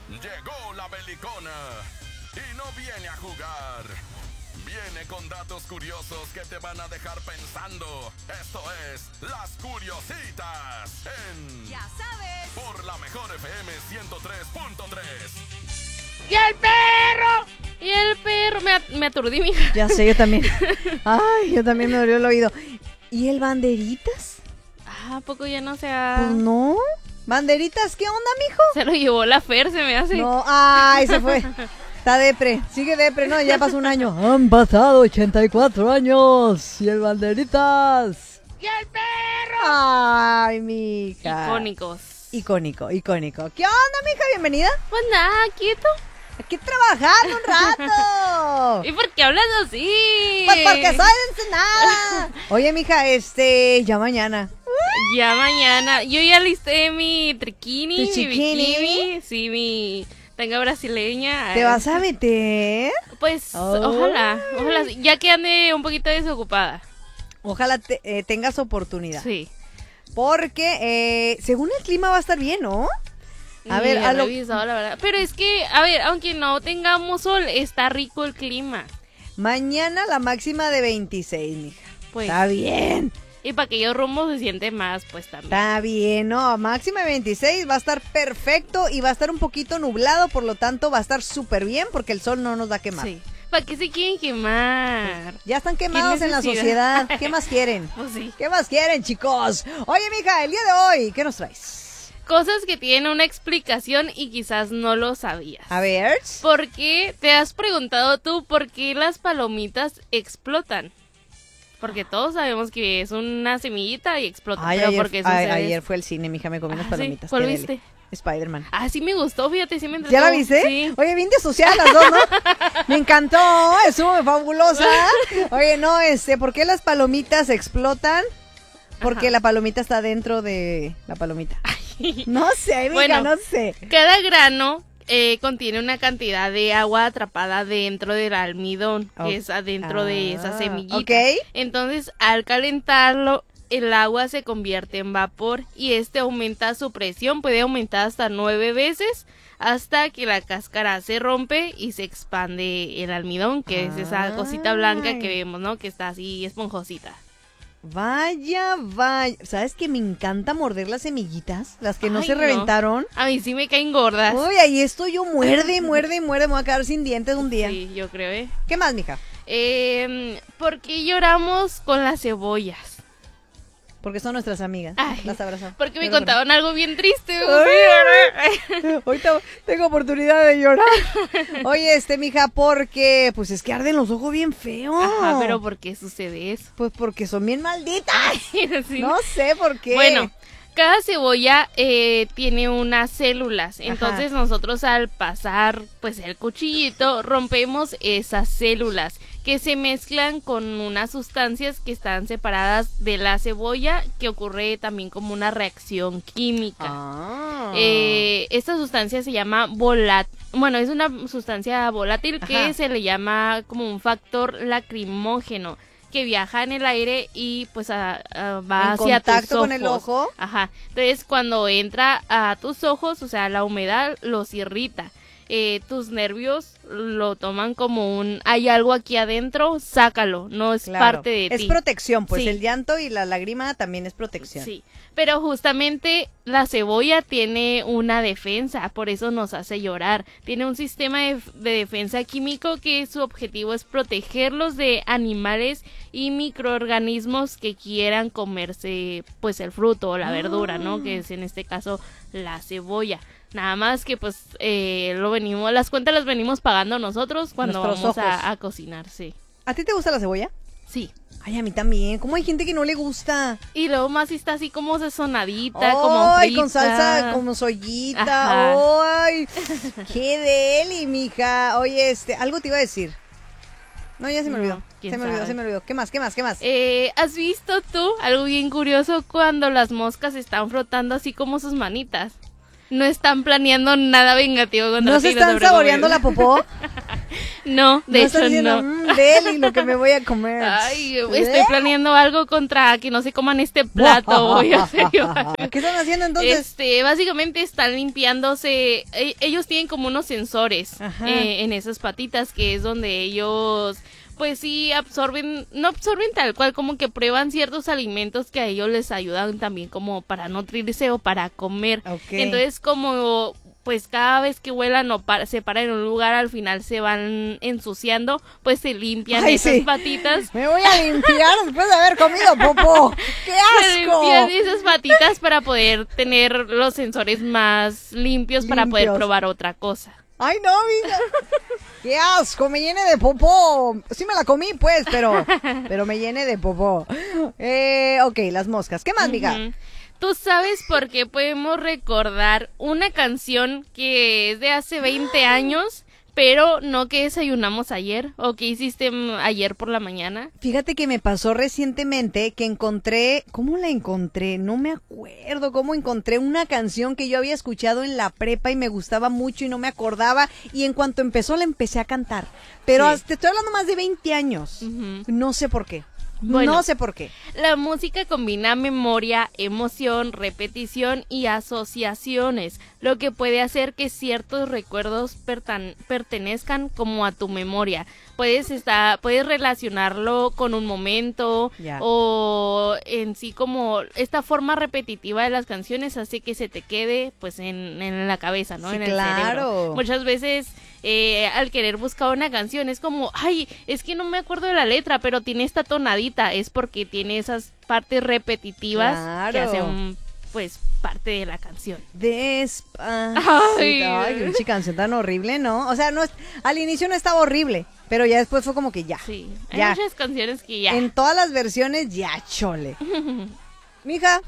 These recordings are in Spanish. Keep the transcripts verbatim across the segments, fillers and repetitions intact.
Llegó la belicona y no viene a jugar. Viene con datos curiosos que te van a dejar pensando. Esto es Las Curiositas en... Ya sabes. Por la mejor F M ciento tres punto tres. ¡Y el perro! Y el perro. Me, at- me aturdí, mija. Ya sé, yo también. Ay, yo también me dolió el oído. ¿Y el banderitas? Ah, ¿a poco ya no se ha...? Pues no. ¿Banderitas qué onda, mijo? Se lo llevó la Fer, se me hace. No, ay, se fue. Está depre, sigue depre, no, ya pasó un año. Han pasado ochenta y cuatro años. Y el banderitas. ¡Y el perro! Ay, mija. Icónicos. Icónico, icónico. ¿Qué onda, mija? Bienvenida. Pues nada, quieto. Aquí trabajando un rato. ¿Y por qué hablas así? Pues porque soy de Ensenada. Oye, mija, este, ya mañana. Ya mañana. Yo ya listé mi triquini, ¿Tu mi chiquini? bikini. Sí, mi tanga brasileña. ¿Te vas a meter? Pues Oh. ojalá, ojalá. sí. Ya que ande un poquito desocupada. Ojalá te- eh, tengas oportunidad. Sí. Porque, eh, según el clima va a estar bien, ¿no? A Ni ver, he a lo- revisado, la verdad. Pero es que, a ver, aunque no tengamos sol, está rico el clima. Mañana la máxima de veintiséis, mija. Pues, Está bien. y para aquellos rumbos se siente más, pues también. Está bien, no, máxima de veintiséis, va a estar perfecto y va a estar un poquito nublado, por lo tanto va a estar súper bien porque el sol no nos va a quemar. Sí. ¿Para qué se quieren quemar? Ya están quemados en la necesidad? sociedad, ¿qué más quieren? Pues sí. ¿Qué más quieren, chicos? Oye, mija, el día de hoy, ¿qué nos traes? Cosas que tienen una explicación y quizás no lo sabías. A ver. ¿Por qué te has preguntado tú por qué las palomitas explotan? Porque todos sabemos que es una semillita y explota. Ay, pero ayer, ¿por qué ay, sucede ayer eso? fue el cine, mija, me comí unas Ah, ¿sí? palomitas. ¿Cuál qué viste? deli. Spider-Man. Ah, sí me gustó, fíjate, sí me entretuvo. ¿Ya la viste? Sí. Oye, bien disociadas las dos, ¿no? Me encantó, estuvo fabulosa. Oye, no, este, ¿por qué las palomitas explotan? Porque Ajá. la palomita está dentro de la palomita. No sé, mija, Bueno. no sé. Cada grano eh, contiene una cantidad de agua atrapada dentro del almidón, Oh. que es adentro de esa Ah, semillita. ok. Entonces, al calentarlo, el agua se convierte en vapor y este aumenta su presión, puede aumentar hasta nueve veces hasta que la cáscara se rompe y se expande el almidón, que es esa cosita blanca que Ay. vemos, ¿no? Que está así esponjosita. Vaya, vaya. ¿Sabes que me encanta morder las semillitas? Las que no Ay, se no. reventaron. A mí sí me caen gordas. Uy, ahí estoy yo, muerde, muerde, muerde. Me voy a quedar sin dientes un día. Sí, yo creo, ¿eh? ¿Qué más, mija? Eh, ¿Por qué lloramos con las cebollas? Porque son nuestras amigas. Ay, Las abrazamos. Porque me Pero bueno. contaron algo bien triste. Ay. Ahorita tengo oportunidad de llorar. Oye, este, mija, porque pues es que arden los ojos bien feo. Ajá, pero ¿por qué sucede eso? Pues porque son bien malditas. Sí. No sé por qué. Bueno, cada cebolla eh, tiene unas células. Entonces nosotros al pasar pues el cuchillito rompemos esas células que se mezclan con unas sustancias que están separadas de la cebolla, que ocurre también como una reacción química. Ah. Eh, esta sustancia se llama volátil. Bueno, es una sustancia volátil que Ajá. se le llama como un factor lacrimógeno que viaja en el aire y pues a- a- va En hacia contacto tus con el ojos. ojo. Ajá. Entonces cuando entra a tus ojos, o sea, la humedad los irrita. Eh, tus nervios lo toman como un hay algo aquí adentro, sácalo, no es Claro. parte de Es ti. protección, pues Sí. el llanto y la lágrima también es protección. Sí, pero justamente la cebolla tiene una defensa, por eso nos hace llorar. Tiene un sistema de, de defensa químico que su objetivo es protegerlos de animales y microorganismos que quieran comerse pues el fruto o la verdura, ¿no? Que es en este caso la cebolla. Nada más que pues eh, lo venimos, las cuentas las venimos pagando nosotros cuando Nuestros vamos ojos. a, a cocinar, sí. ¿A ti te gusta la cebolla? Sí. Ay, a mí también. ¿Cómo hay gente que no le gusta? Y luego más si está así como sazonadita, como Ay, frita. con salsa, como sollita. Ajá. Ay, qué deli, mija. Oye, este, algo te iba a decir. No, ya se me No, olvidó. quién Se me olvidó, sabe. se me olvidó. ¿Qué más? ¿Qué más? ¿Qué más? Eh, ¿has visto tú algo bien curioso cuando las moscas están frotando así como sus manitas? No están planeando nada vengativo contra ¿No ti, se te están preocupes. saboreando la popó? No, de no hecho estás diciendo, no. mmm, deli, lo que me voy a comer. Ay, ¿Eh? estoy planeando algo contra que no se coman este plato. Voy a hacer yo. ¿Qué están haciendo entonces? Este, básicamente están limpiándose. e- Ellos tienen como unos sensores eh, en esas patitas, que es donde ellos, pues sí, absorben, no absorben tal cual, como que prueban ciertos alimentos que a ellos les ayudan también como para nutrirse o para comer. Okay. Entonces, como pues cada vez que vuelan o para, se paran en un lugar, al final se van ensuciando, pues se limpian Ay, esas sí. patitas. Me voy a limpiar después de haber comido popó. ¡Qué Se limpian asco! esas patitas para poder tener los sensores más limpios, para poder Limpios. probar otra cosa. Ay, no, mija. ¡Qué asco! Me llené de popó. Sí me la comí, pues, pero, pero me llené de popó. Eh, ok, las moscas. ¿Qué más, mija? Ujú. ¿Tú sabes por qué podemos recordar una canción que es de hace veinte años, pero no que desayunamos ayer o que hiciste mm, ayer por la mañana? Fíjate que me pasó recientemente que encontré, ¿cómo la encontré? No me acuerdo cómo encontré una canción que yo había escuchado en la prepa y me gustaba mucho y no me acordaba, y en cuanto empezó la empecé a cantar. Pero Sí. hasta- te estoy hablando más de veinte años. Ujú. No sé por qué. Bueno. No sé por qué. La música combina memoria, emoción, repetición y asociaciones, lo que puede hacer que ciertos recuerdos pertan- pertenezcan como a tu memoria. Puedes estar, puedes relacionarlo con un momento Ya. o en sí, como esta forma repetitiva de las canciones hace que se te quede pues en, en la cabeza, ¿no? Sí, en el claro. cerebro. Muchas veces eh, al querer buscar una canción es como, ay, es que no me acuerdo de la letra, pero tiene esta tonadita, es porque tiene esas partes repetitivas que Claro. hacen pues parte de la canción. Despacito. Ay. Ay, qué pinche canción tan horrible, ¿no? O sea, no es- al inicio no estaba horrible, pero ya después fue como que ya. Sí, hay Ya. muchas canciones que ya. En todas las versiones, ya, chole. Mija,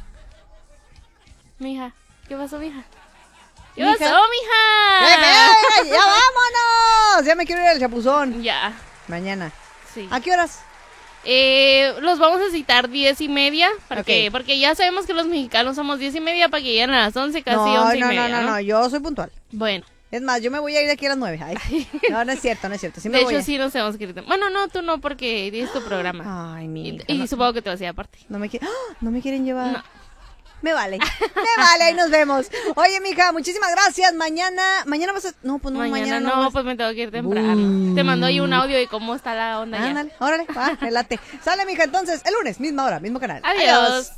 Mija, ¿qué pasó, mija? ¿Qué Mija. pasó, ¡eh, mija? eh, ya vámonos! Ya me quiero ir al chapuzón. Ya, Mañana. sí. ¿A qué horas? Eh, los vamos a citar diez y media, porque, Ok. porque ya sabemos que los mexicanos somos diez y media para que lleguen a las once, casi no, once y no, media, no, no, no, yo soy puntual. Bueno, Es más, yo me voy a ir de aquí a las nueve. Ay, no, no es cierto, no es cierto. Sí me de voy hecho a- sí nos tenemos que ir. Bueno, no, tú no, porque tienes tu programa. Ay, mi Y, hija, y no, supongo que te vas a ir aparte. no me quieren, ¡ah! no me quieren llevar. No. Me vale, me vale, ahí nos vemos. Oye, mija, muchísimas gracias. Mañana, mañana vas a... No, pues no, mañana, mañana, no, vas- pues me tengo que ir temprano. Uh. Te mando ahí un audio de cómo está la onda ya. Ándale, órale, va, relate. Sale, mija, entonces, el lunes, misma hora, mismo canal. Adiós.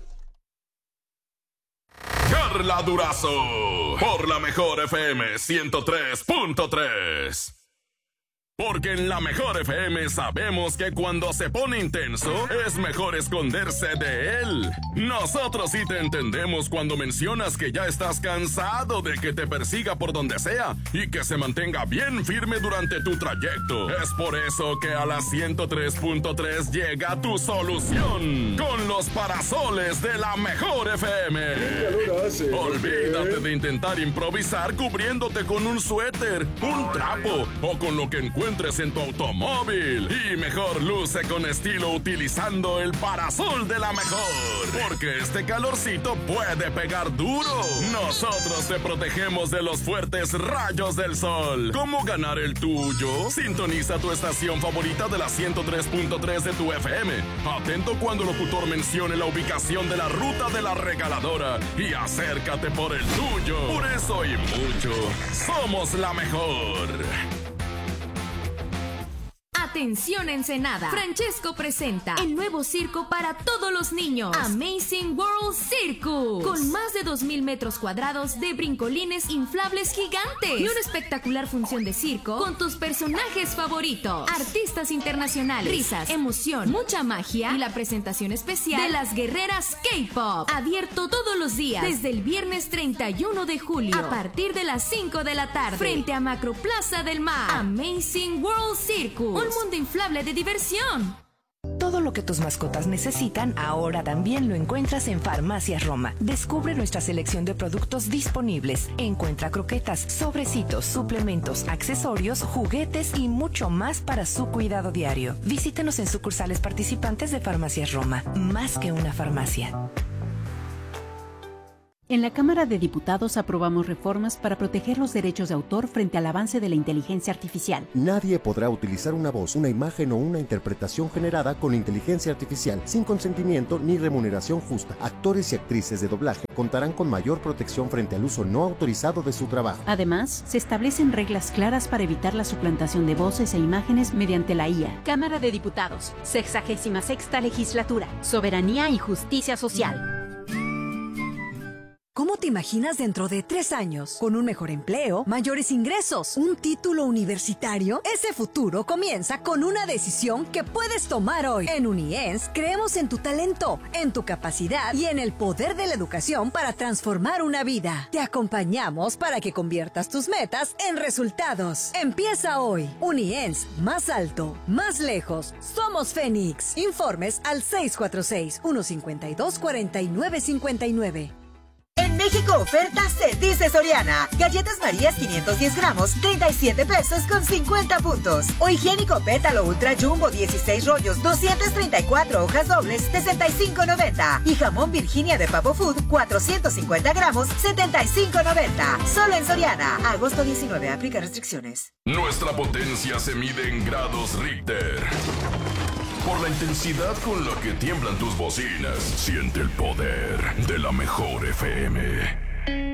Carla Durazo, por la mejor F M ciento tres punto tres. Porque en la mejor F M sabemos que cuando se pone intenso es mejor esconderse de él. Nosotros sí te entendemos cuando mencionas que ya estás cansado de que te persiga por donde sea y que se mantenga bien firme durante tu trayecto. Es por eso que a la ciento tres punto tres llega tu solución con los parasoles de la mejor F M. Olvídate de intentar improvisar cubriéndote con un suéter, un trapo o con lo que encuentres en tu automóvil. Y mejor luce con estilo utilizando el parasol de la mejor. Porque este calorcito puede pegar duro. Nosotros te protegemos de los fuertes rayos del sol. ¿Cómo ganar el tuyo? Sintoniza tu estación favorita de la ciento tres punto tres de tu F M. Atento cuando el locutor mencione la ubicación de la ruta de la regaladora y acércate por el tuyo. Por eso y mucho, somos la mejor. Atención Ensenada, Francesco presenta el nuevo circo para todos los niños, Amazing World Circus, con más de dos mil metros cuadrados de brincolines inflables gigantes y una espectacular función de circo con tus personajes favoritos, artistas internacionales, risas, emoción, mucha magia y la presentación especial de las guerreras K-Pop, abierto todos los días desde el viernes treinta y uno de julio a partir de las cinco de la tarde frente a Macroplaza del Mar. Amazing World Circus, un mundo inflable de diversión. Todo lo que tus mascotas necesitan ahora también lo encuentras en Farmacias Roma. Descubre nuestra selección de productos disponibles. Encuentra croquetas, sobrecitos, suplementos, accesorios, juguetes y mucho más para su cuidado diario. Visítenos en sucursales participantes de Farmacias Roma. Más que una farmacia. En la Cámara de Diputados aprobamos reformas para proteger los derechos de autor frente al avance de la inteligencia artificial. Nadie podrá utilizar una voz, una imagen o una interpretación generada con inteligencia artificial sin consentimiento ni remuneración justa. Actores y actrices de doblaje contarán con mayor protección frente al uso no autorizado de su trabajo. Además, se establecen reglas claras para evitar la suplantación de voces e imágenes mediante la I A. Cámara de Diputados, sexagésima sexta legislatura, soberanía y justicia social. ¿Cómo te imaginas dentro de tres años? ¿Con un mejor empleo, mayores ingresos, un título universitario? Ese futuro comienza con una decisión que puedes tomar hoy. En UNIENS creemos en tu talento, en tu capacidad y en el poder de la educación para transformar una vida. Te acompañamos para que conviertas tus metas en resultados. Empieza hoy. UNIENS, más alto, más lejos. Somos Fénix. Informes al seis cuatro seis, uno cinco dos, cuatro nueve cinco nueve. En México oferta se dice Soriana. Galletas Marías quinientos diez gramos, treinta y siete pesos con cincuenta puntos. O higiénico Pétalo Ultra Jumbo dieciséis rollos, doscientas treinta y cuatro hojas dobles, sesenta y cinco noventa. Y jamón Virginia de Pavo Food, cuatrocientos cincuenta gramos, setenta y cinco noventa. Solo en Soriana. Agosto diecinueve, aplica restricciones. Nuestra potencia se mide en grados Richter. Por la intensidad con la que tiemblan tus bocinas, siente el poder de la mejor F M.